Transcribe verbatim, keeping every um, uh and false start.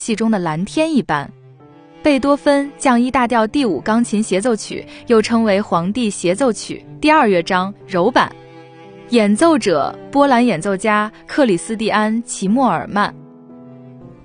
戏中的蓝天一般。贝多芬降一大调第五钢琴协奏曲又称为皇帝协奏曲，第二乐章柔版，演奏者波兰演奏家克里斯蒂安·齐默尔曼。